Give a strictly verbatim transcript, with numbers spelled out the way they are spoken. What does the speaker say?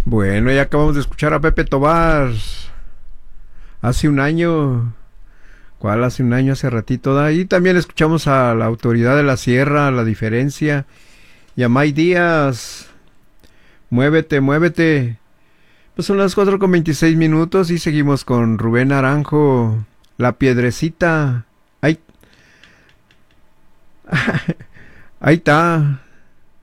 Bueno, ya acabamos de escuchar a Pepe Tobar. Hace un año. ¿Cuál hace un año? Hace ratito. Ahí también escuchamos a la Autoridad de la Sierra, La Diferencia. Y a May Díaz. Muévete, muévete. Pues son las cuatro con veintiséis minutos y seguimos con Rubén Naranjo. La Piedrecita. Ahí. Ahí está.